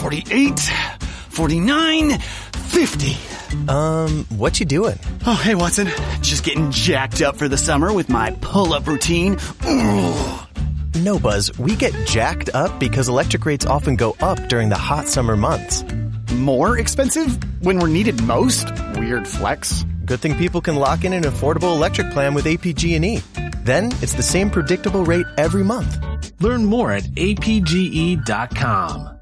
48, 49, 50. What you doing? Oh, hey, Watson. Just getting jacked up for the summer with my pull-up routine. Ooh. No, Buzz. We get jacked up because electric rates often go up during the hot summer months. More expensive when we're needed most? Weird flex. Good thing people can lock in an affordable electric plan with APG&E. Then it's the same predictable rate every month. Learn more at apge.com.